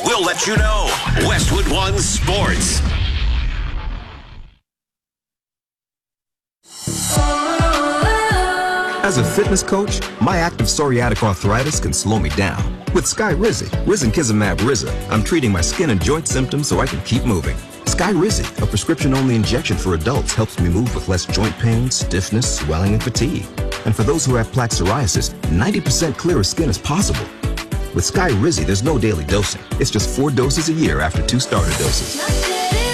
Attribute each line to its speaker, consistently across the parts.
Speaker 1: We'll let you know. Westwood One Sports.
Speaker 2: As a fitness coach, my active psoriatic arthritis can slow me down. With Skyrizi, risankizumab Riza, I'm treating my skin and joint symptoms so I can keep moving. Skyrizi, a prescription-only injection for adults, helps me move with less joint pain, stiffness, swelling, and fatigue. And for those who have plaque psoriasis, 90% clearer skin is possible. With Skyrizi, there's no daily dosing. It's just 4 doses a year after 2 starter doses.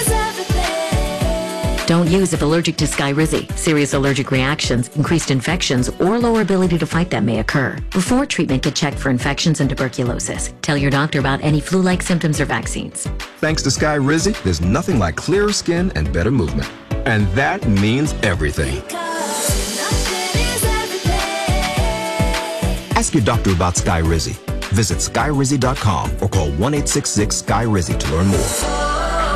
Speaker 3: Don't use if allergic to Skyrizi. Serious allergic reactions, increased infections, or lower ability to fight them may occur. Before treatment, get checked for infections and tuberculosis. Tell your doctor about any flu-like symptoms or vaccines.
Speaker 2: Thanks to Skyrizi, there's nothing like clearer skin and better movement. And that means everything. Ask your doctor about Skyrizi. Visit Skyrizi.com or call 1-866-SKY-RIZI to learn more.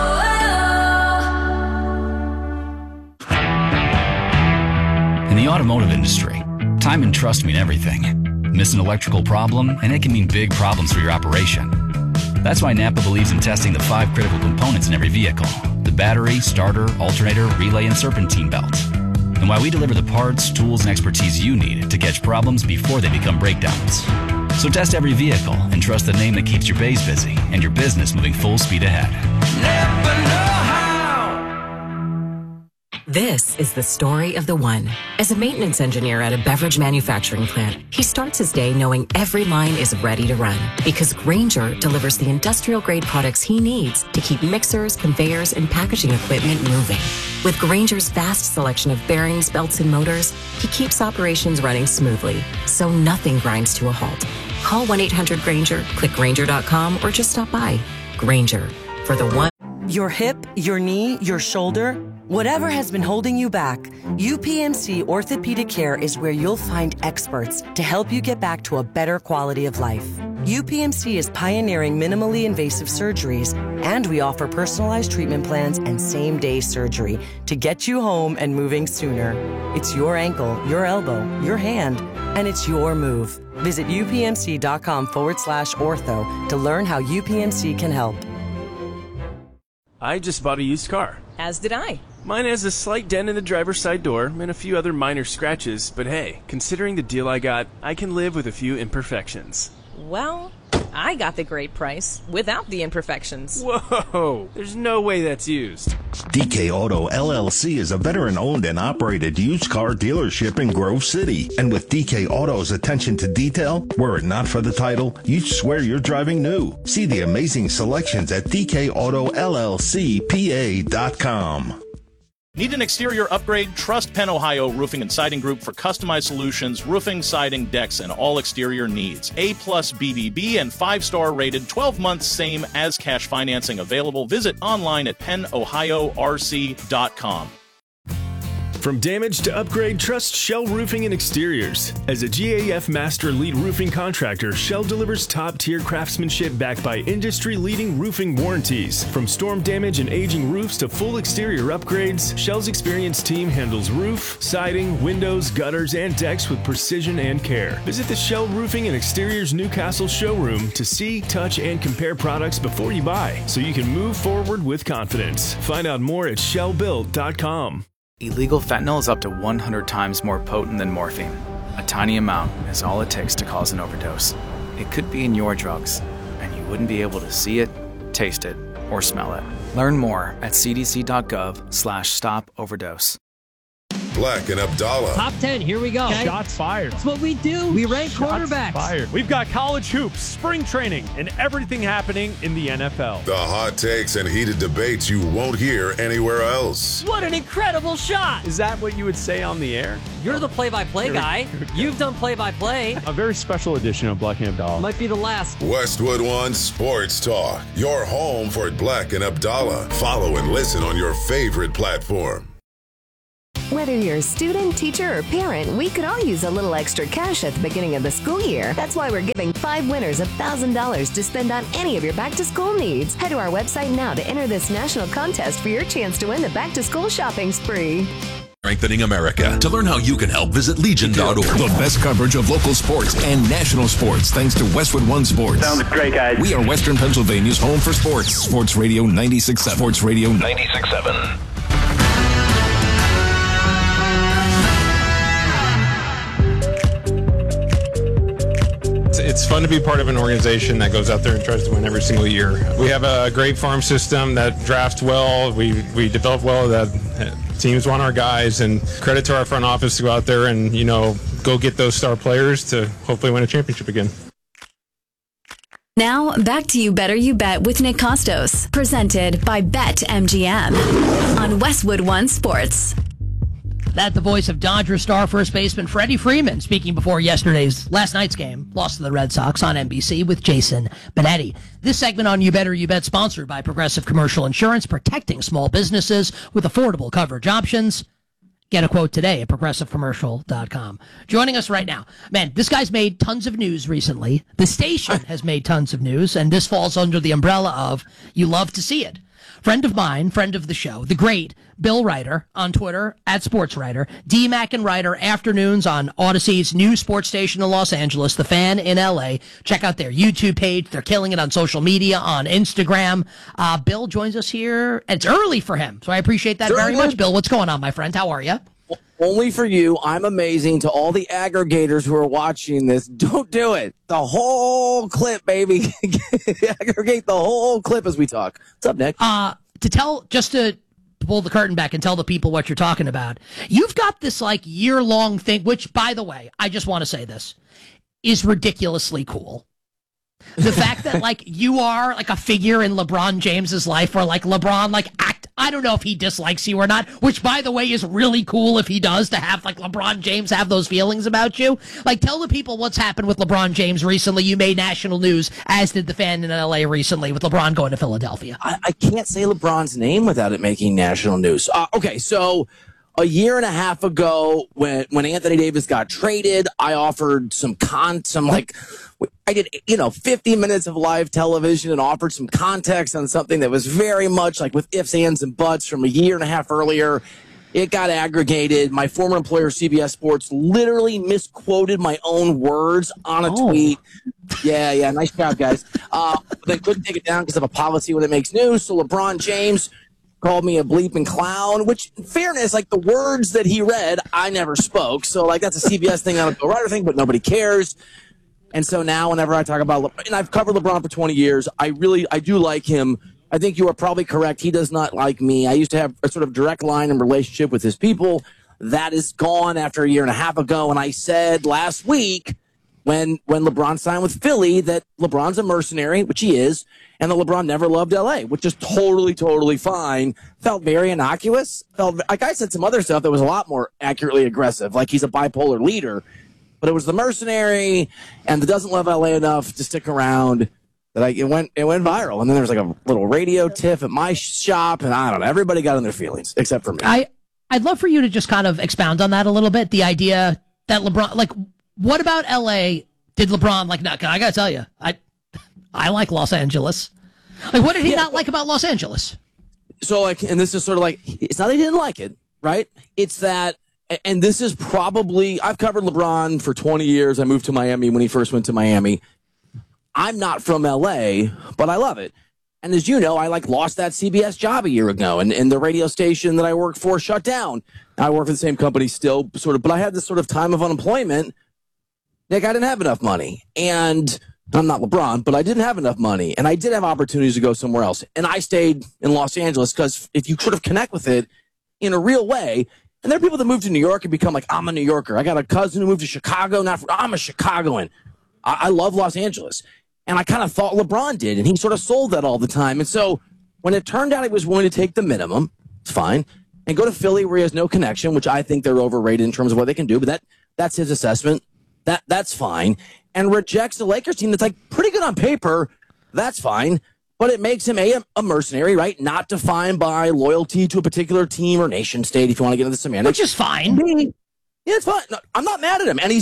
Speaker 4: In the automotive industry, time and trust mean everything. Miss an electrical problem, and it can mean big problems for your operation. That's why Napa believes in testing the 5 critical components in every vehicle: the battery, starter, alternator, relay, and serpentine belt. And why we deliver the parts, tools, and expertise you need to catch problems before they become breakdowns. So test every vehicle and trust the name that keeps your bays busy and your business moving full speed ahead. Napa know-how.
Speaker 5: This is the story of the one. As a maintenance engineer at a beverage manufacturing plant, he starts his day knowing every line is ready to run because Grainger delivers the industrial-grade products he needs to keep mixers, conveyors, and packaging equipment moving. With Grainger's vast selection of bearings, belts, and motors, he keeps operations running smoothly, so nothing grinds to a halt. Call 1-800-GRAINGER, click Grainger.com, or just stop by. Grainger, for the one.
Speaker 6: Your hip, your knee, your shoulder, whatever has been holding you back, UPMC Orthopedic Care is where you'll find experts to help you get back to a better quality of life. UPMC is pioneering minimally invasive surgeries, and we offer personalized treatment plans and same-day surgery to get you home and moving sooner. It's your ankle, your elbow, your hand, and it's your move. Visit upmc.com/ortho to learn how UPMC can help.
Speaker 7: I just bought a used car.
Speaker 8: As did I.
Speaker 7: Mine has a slight dent in the driver's side door and a few other minor scratches, but hey, considering the deal I got, I can live with a few imperfections.
Speaker 8: Well, I got the great price without the imperfections.
Speaker 7: Whoa, there's no way that's used.
Speaker 9: DK Auto LLC is a veteran-owned and operated used car dealership in Grove City. And with DK Auto's attention to detail, were it not for the title, you'd swear you're driving new. See the amazing selections at DKAutoLLCPA.com.
Speaker 10: Need an exterior upgrade? Trust Penn Ohio Roofing and Siding Group for customized solutions, roofing, siding, decks, and all exterior needs. A+ BBB and 5-star rated, 12 months same as cash financing available. Visit online at pennohiorc.com.
Speaker 11: From damage to upgrade, trust Shell Roofing and Exteriors. As a GAF Master Lead Roofing Contractor, Shell delivers top-tier craftsmanship backed by industry-leading roofing warranties. From storm damage and aging roofs to full exterior upgrades, Shell's experienced team handles roof, siding, windows, gutters, and decks with precision and care. Visit the Shell Roofing and Exteriors Newcastle showroom to see, touch, and compare products before you buy, so you can move forward with confidence. Find out more at shellbuilt.com.
Speaker 12: Illegal fentanyl is up to 100 times more potent than morphine. A tiny amount is all it takes to cause an overdose. It could be in your drugs, and you wouldn't be able to see it, taste it, or smell it. Learn more at cdc.gov/stop-overdose.
Speaker 13: Black and Abdallah.
Speaker 14: Top 10, here we go.
Speaker 15: Okay. Shots fired.
Speaker 14: That's what we do. We rank quarterbacks.
Speaker 15: Fired. We've got college hoops, spring training, and everything happening in the NFL.
Speaker 13: The hot takes and heated debates you won't hear anywhere else.
Speaker 14: What an incredible shot.
Speaker 15: Is that what you would say on the air?
Speaker 14: You're the play-by-play guy. You've done play-by-play.
Speaker 15: A very special edition of Black and Abdallah.
Speaker 14: Might be the last.
Speaker 13: Westwood One Sports Talk. Your home for Black and Abdallah. Follow and listen on your favorite platform.
Speaker 16: Whether you're a student, teacher, or parent, we could all use a little extra cash at the beginning of the school year. That's why we're giving 5 winners $1,000 to spend on any of your back-to-school needs. Head to our website now to enter this national contest for your chance to win the back-to-school shopping spree.
Speaker 1: Strengthening America. To learn how you can help, visit legion.org.
Speaker 17: The best coverage of local sports and national sports thanks to Westwood One Sports.
Speaker 18: Sounds great, guys.
Speaker 17: We are Western Pennsylvania's home for sports. Sports Radio 96.7. Sports Radio 96.7.
Speaker 19: It's fun to be part of an organization that goes out there and tries to win every single year. We have a great farm system that drafts well. We develop well. That teams want our guys, and credit to our front office to go out there and, go get those star players to hopefully win a championship again.
Speaker 20: Now, back to You Better You Bet with Nick Costos, presented by BetMGM on Westwood One Sports.
Speaker 21: That the voice of Dodger star first baseman Freddie Freeman speaking before last night's game, lost to the Red Sox on NBC with Jason Benetti. This segment on You Better You Bet sponsored by Progressive Commercial Insurance, protecting small businesses with affordable coverage options. Get a quote today at progressivecommercial.com. Joining us right now, man, this guy's made tons of news recently. The station has made tons of news, and this falls under the umbrella of you love to see it. Friend of mine, friend of the show, the great Bill Ryder on Twitter, at SportsWriter, DMAC and Ryder afternoons on Odyssey's new sports station in Los Angeles, The Fan in LA. Check out their YouTube page. They're killing it on social media, on Instagram. Bill joins us here. It's early for him, so I appreciate that very much. Bill, what's going on, my friend? How are you?
Speaker 22: Only for you. I'm amazing. To all the aggregators who are watching this, don't do it. The whole clip, baby. Aggregate the whole clip as we talk. What's up, Nick?
Speaker 21: Just to pull the curtain back and tell the people what you're talking about, you've got this year-long thing, which, by the way, I just want to say this, is ridiculously cool. The fact that you are a figure in LeBron James's life, where LeBron I don't know if he dislikes you or not, which, by the way, is really cool if he does, to have LeBron James have those feelings about you. Tell the people what's happened with LeBron James recently. You made national news, as did The Fan in LA recently, with LeBron going to Philadelphia.
Speaker 22: I can't say LeBron's name without it making national news. Okay, so a year and a half ago, when Anthony Davis got traded, I offered I did 50 minutes of live television and offered some context on something that was very much with ifs, ands, and buts from a year and a half earlier. It got aggregated. My former employer, CBS Sports, literally misquoted my own words on a tweet. Yeah, nice job, guys. But they couldn't take it down because of a policy when it makes news. So LeBron James called me a bleeping clown, which, in fairness, the words that he read, I never spoke. So, that's a CBS thing, not a Bill Ryder thing, but nobody cares. And so now whenever I talk about LeBron, and I've covered LeBron for 20 years, I do like him. I think you are probably correct. He does not like me. I used to have a sort of direct line and relationship with his people. That is gone after a year and a half ago. And I said last week when LeBron signed with Philly that LeBron's a mercenary, which he is, and that LeBron never loved LA, which is totally, totally fine. Felt very innocuous. Felt like I said some other stuff that was a lot more accurately aggressive, like he's a bipolar leader. But it was the mercenary and the doesn't love LA enough to stick around that it went viral. And then there was a little radio tiff at my shop, and I don't know. Everybody got in their feelings except for me.
Speaker 21: I'd love for you to just kind of expound on that a little bit. The idea that LeBron, what about LA did LeBron no, I gotta tell you, I like Los Angeles. What did he not like about Los Angeles?
Speaker 22: So and this is sort of it's not that he didn't like it, right? It's that. And this is probably, I've covered LeBron for 20 years. I moved to Miami when he first went to Miami. I'm not from LA, but I love it. And as you know, I lost that CBS job a year ago, and the radio station that I worked for shut down. I work for the same company still, but I had this sort of time of unemployment. Nick, I didn't have enough money. And I'm not LeBron, but I didn't have enough money. And I did have opportunities to go somewhere else. And I stayed in Los Angeles because if you sort of connect with it in a real way, and there are people that move to New York and become I'm a New Yorker. I got a cousin who moved to Chicago. I'm a Chicagoan. I love Los Angeles. And I kind of thought LeBron did, and he sort of sold that all the time. And so when it turned out he was willing to take the minimum, it's fine, and go to Philly where he has no connection, which I think they're overrated in terms of what they can do, but that's his assessment. That's fine. And rejects the Lakers team that's pretty good on paper. That's fine. But it makes him a mercenary, right? Not defined by loyalty to a particular team or nation state, if you want to get into the semantics.
Speaker 21: Which is fine.
Speaker 22: Yeah, it's fine. No, I'm not mad at him. And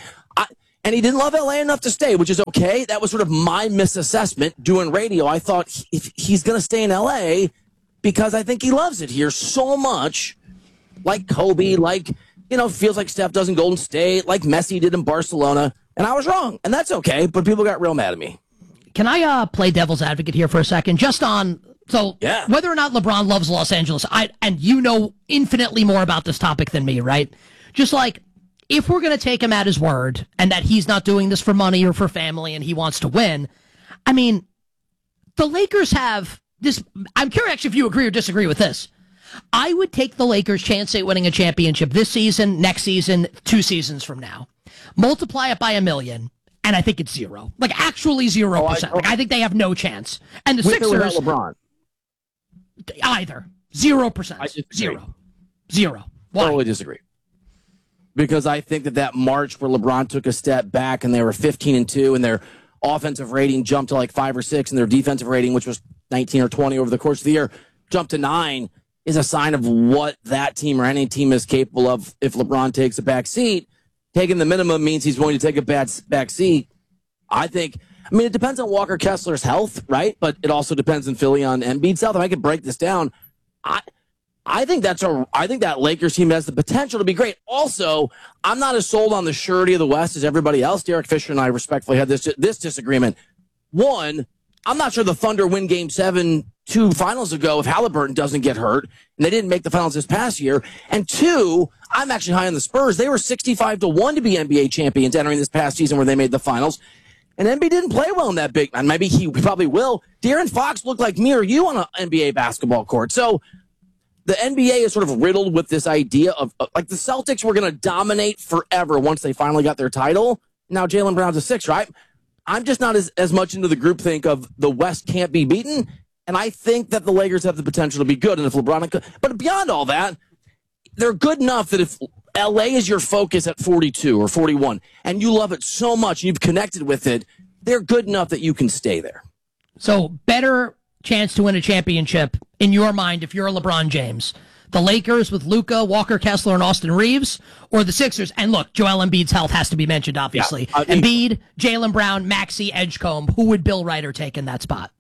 Speaker 22: he didn't love LA enough to stay, which is okay. That was sort of my misassessment doing radio. I thought if he's going to stay in LA because I think he loves it here so much like Kobe, like, feels like Steph does in Golden State, like Messi did in Barcelona. And I was wrong. And that's okay. But people got real mad at me.
Speaker 21: Can I play devil's advocate here for a second? Just on, whether or not LeBron loves Los Angeles, and you know infinitely more about this topic than me, right? Just like, if we're going to take him at his word and that he's not doing this for money or for family and he wants to win, I mean, the Lakers have this. I'm curious actually if you agree or disagree with this. I would take the Lakers' chance at winning a championship this season, next season, 2 seasons from now. Multiply it by 1 million, and I think it's 0. Like, actually 0%. I think they have no chance. And the Sixers...
Speaker 22: With or without LeBron?
Speaker 21: Either. 0%. Zero. Why?
Speaker 22: Totally disagree. Because I think that March where LeBron took a step back and they were 15-2 and their offensive rating jumped to like 5 or 6 and their defensive rating, which was 19 or 20 over the course of the year, jumped to 9, is a sign of what that team or any team is capable of if LeBron takes a back seat. Taking the minimum means he's going to take a back seat. It depends on Walker Kessler's health, right? But it also depends in Philly on Embiid's health. If I could break this down, I think that Lakers team has the potential to be great. Also, I'm not as sold on the surety of the West as everybody else. Derek Fisher and I respectfully had this disagreement. One, I'm not sure the Thunder win Game 7 2 finals ago if Halliburton doesn't get hurt, and they didn't make the finals this past year. And 2, I'm actually high on the Spurs. They were 65-1 to be NBA champions entering this past season where they made the finals. And Embiid didn't play well in that big man. Maybe he probably will. De'Aaron Fox looked like me or you on an NBA basketball court. So the NBA is sort of riddled with this idea of like the Celtics were going to dominate forever once they finally got their title. Now Jaylen Brown's a Sixer, right? I'm just not as much into the groupthink of the West can't be beaten. And I think that the Lakers have the potential to be good. And if LeBron, but beyond all that, they're good enough that if LA is your focus at 42 or 41 and you love it so much and you've connected with it, they're good enough that you can stay there.
Speaker 21: So better chance to win a championship in your mind if you're a LeBron James. The Lakers with Luka, Walker Kessler, and Austin Reeves, or the Sixers? And look, Joel Embiid's health has to be mentioned, obviously. Yeah, Embiid, Jaylen Brown, Maxey, Edgecombe. Who would Bill Ryder take in that spot?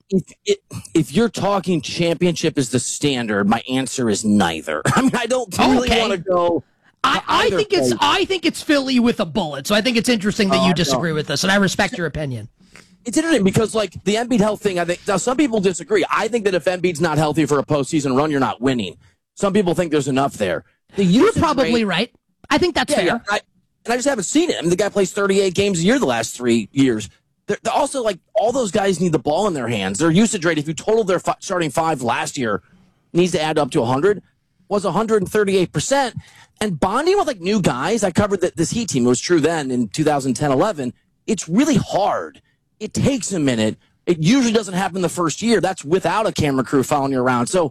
Speaker 22: If you're talking championship is the standard, my answer is neither. I mean, I don't really want to go.
Speaker 21: I think it's Philly with a bullet. So I think it's interesting that you disagree with this, and I respect your opinion.
Speaker 22: It's interesting because, like, the Embiid health thing, I think now some people disagree. I think that if Embiid's not healthy for a postseason run, you're not winning. Some people think there's enough there.
Speaker 21: You're probably right. I think that's fair.
Speaker 22: Yeah, and I just haven't seen it. I mean, the guy plays 38 games a year the last 3 years. They're also, like, all those guys need the ball in their hands. Their usage rate, if you totaled their starting 5 last year, needs to add up to 100, was 138%. And bonding with, like, new guys, I covered this Heat team. It was true then in 2010-11. It's really hard. It takes a minute. It usually doesn't happen the first year. That's without a camera crew following you around. So,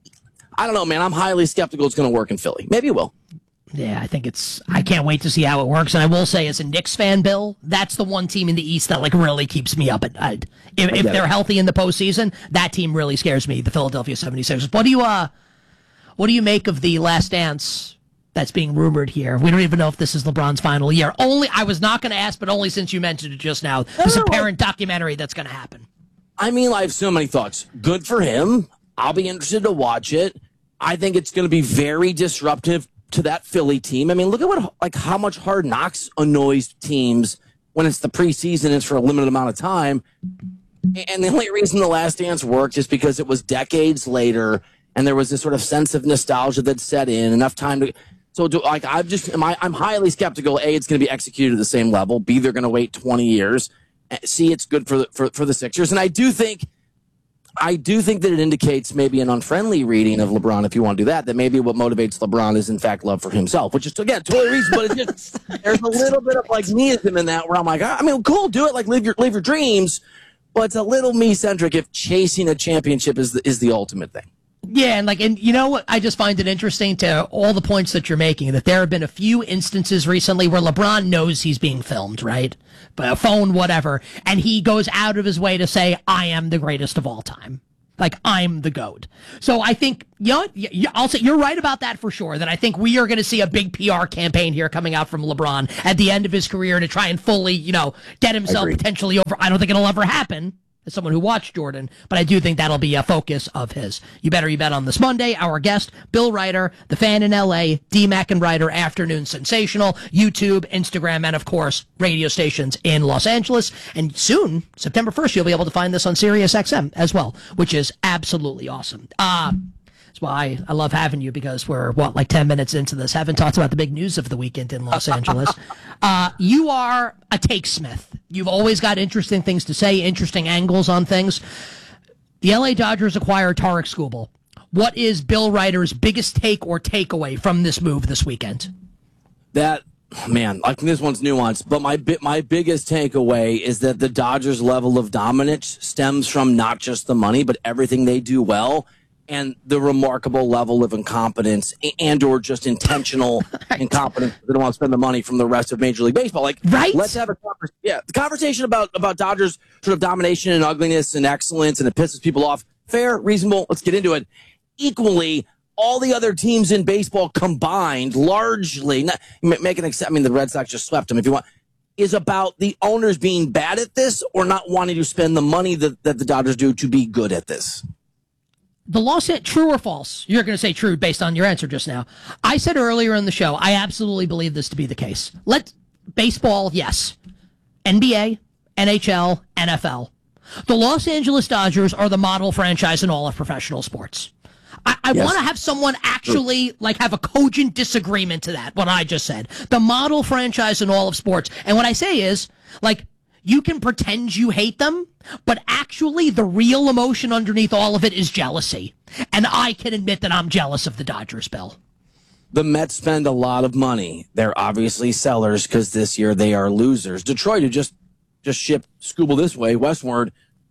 Speaker 22: I don't know, man. I'm highly skeptical it's going to work in Philly. Maybe it will.
Speaker 21: Yeah, I can't wait to see how it works. And I will say, as a Knicks fan, Bill, that's the one team in the East that, like, really keeps me up at night. If they're healthy in the postseason, that team really scares me, the Philadelphia 76ers. What do you make of the Last Dance that's being rumored here? We don't even know if this is LeBron's final year. I was not going to ask, but only since you mentioned it just now. This apparent documentary that's going to happen. I
Speaker 22: mean, I have so many thoughts. Good for him. I'll be interested to watch it. I think it's going to be very disruptive to that Philly team. I mean, look at how much Hard Knocks annoys teams when it's the preseason, it's for a limited amount of time. And the only reason The Last Dance worked is because it was decades later and there was this sort of sense of nostalgia that set in, enough time to. So, I'm highly skeptical. A, it's going to be executed at the same level. B, they're going to wait 20 years. C, it's good for the Sixers. And I do think that it indicates maybe an unfriendly reading of LeBron, if you want to do that maybe what motivates LeBron is, in fact, love for himself, which is, again, totally reasonable, but it's just, there's a little bit of, like, meism in that where I'm like, I mean, cool, do it, like, live your dreams, but it's a little me-centric if chasing a championship is the ultimate thing.
Speaker 21: Yeah, and you know what? I just find it interesting to all the points that you're making, that there have been a few instances recently where LeBron knows he's being filmed, right? By a phone, whatever, and he goes out of his way to say, I am the greatest of all time. Like, I'm the GOAT. So I think, I'll say you're right about that for sure, that I think we are going to see a big PR campaign here coming out from LeBron at the end of his career to try and fully, get himself potentially over. I don't think it'll ever happen. as someone who watched Jordan, but I do think that'll be a focus of his. You Better You Bet on this Monday. Our guest, Bill Reiter, the fan in L.A., D-Mac and Reiter, Afternoon Sensational, YouTube, Instagram, and, of course, radio stations in Los Angeles. And soon, September 1st, you'll be able to find this on Sirius XM as well, which is absolutely awesome. That's why I love having you, because we're, 10 minutes into this. Haven't talked about the big news of the weekend in Los Angeles. You are a takesmith. You've always got interesting things to say, interesting angles on things. The LA Dodgers acquired Tarik Skubal. What is Bill Reiter's biggest take or takeaway from this move this weekend?
Speaker 22: I think this one's nuanced, but my biggest takeaway is that the Dodgers' level of dominance stems from not just the money, but everything they do well, and the remarkable level of incompetence and or just intentional incompetence. They don't want to spend the money from the rest of Major League Baseball. Let's have a conversation about Dodgers sort of domination and ugliness and excellence, and it pisses people off. Fair, reasonable. Let's get into it. Equally, all the other teams in baseball combined, largely, the Red Sox just swept them if you want, is about the owners being bad at this or not wanting to spend the money that the Dodgers do to be good at this.
Speaker 21: True or false? You're going to say true based on your answer just now. I said earlier in the show, I absolutely believe this to be the case. Baseball, yes. NBA, NHL, NFL. The Los Angeles Dodgers are the model franchise in all of professional sports. I want to have someone actually have a cogent disagreement to that, what I just said. The model franchise in all of sports. And what I say is, you can pretend you hate them, but actually the real emotion underneath all of it is jealousy. And I can admit that I'm jealous of the Dodgers, Bill.
Speaker 22: The Mets spend a lot of money. They're obviously sellers because this year they are losers. Detroit, who just shipped Skubal this way, westward,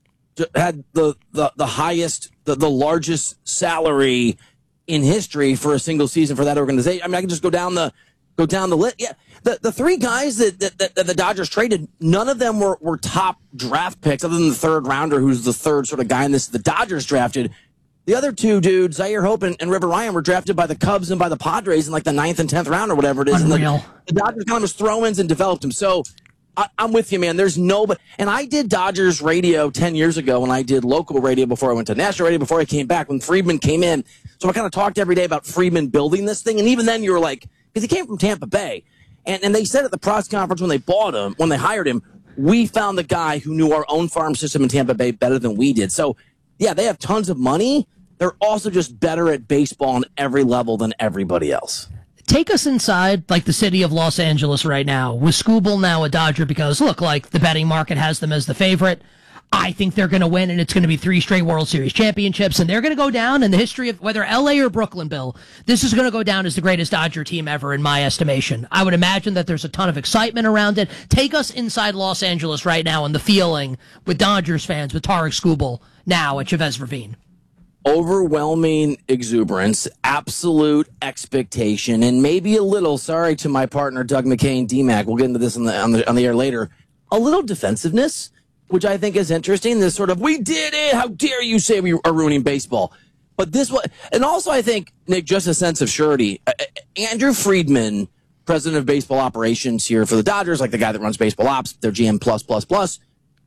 Speaker 22: had the highest, the largest salary in history for a single season for that organization. I can just go down the list. Yeah, the three guys that the Dodgers traded, none of them were top draft picks, other than the third rounder, who's the third sort of guy in this. The Dodgers drafted. The other two dudes, Zaire Hope and River Ryan, were drafted by the Cubs and by the Padres in the 9th and 10th round or whatever it is.
Speaker 21: Unreal.
Speaker 22: And the Dodgers kind of was throw-ins and developed them. So I'm with you, man. There's nobody. And I did Dodgers radio 10 years ago when I did local radio before I went to national radio, before I came back, when Friedman came in. So I kind of talked every day about Friedman building this thing. And even then you were like, because he came from Tampa Bay. And they said at the press conference when they hired him, we found the guy who knew our own farm system in Tampa Bay better than we did. So, yeah, they have tons of money. They're also just better at baseball on every level than everybody else.
Speaker 21: Take us inside, the city of Los Angeles right now. With Skubal now a Dodger, because, look, the betting market has them as the favorite. I think they're going to win, and it's going to be 3 straight World Series championships, and they're going to go down in the history of whether L.A. or Brooklyn, Bill. This is going to go down as the greatest Dodger team ever, in my estimation. I would imagine that there's a ton of excitement around it. Take us inside Los Angeles right now and the feeling with Dodgers fans, with Tarik Skubal now at Chavez Ravine.
Speaker 22: Overwhelming exuberance, absolute expectation, and maybe a little, sorry to my partner Doug McCain, D-Mac, we'll get into this on the air later, a little defensiveness, which I think is interesting. This sort of, we did it, how dare you say we are ruining baseball. But this was, and also I think, Nick, just a sense of surety. Andrew Friedman, president of baseball operations here for the Dodgers, the guy that runs baseball ops, their GM plus.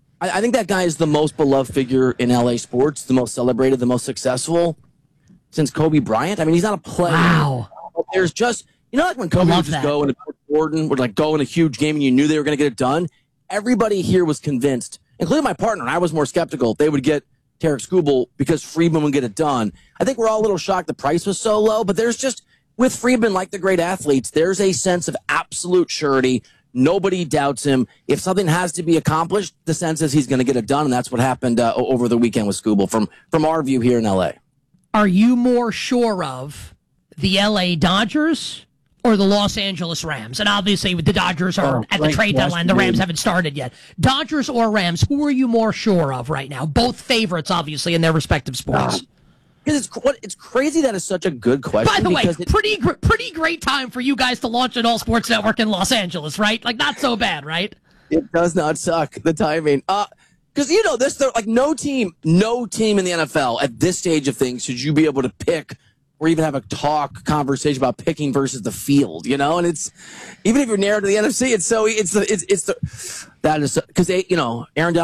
Speaker 22: I think that guy is the most beloved figure in LA sports, the most celebrated, the most successful since Kobe Bryant. He's not a player.
Speaker 21: Wow.
Speaker 22: There's just, when Kobe would just go and Jordan would go in a huge game and you knew they were going to get it done. Everybody here was convinced, including my partner, and I was more skeptical, they would get Tarik Skubal because Friedman would get it done. I think we're all a little shocked the price was so low, but there's just, with Friedman, like the great athletes, there's a sense of absolute surety. Nobody doubts him. If something has to be accomplished, the sense is he's going to get it done, and that's what happened over the weekend with Skubal from our view here in L.A.
Speaker 21: Are you more sure of the L.A. Dodgers or the Los Angeles Rams? And obviously, the Dodgers are at the trade deadline. The Rams haven't started yet. Dodgers or Rams, who are you more sure of right now? Both favorites, obviously, in their respective sports.
Speaker 22: Because it's crazy that it's such a good question.
Speaker 21: By the way, pretty great time for you guys to launch an all sports network in Los Angeles, right? Not so bad, right?
Speaker 22: It does not suck, the timing. Because this, no team in the NFL at this stage of things should you be able to pick or even have a conversation about picking versus the field, and it's, even if you're narrow to the NFC, because Aaron Donald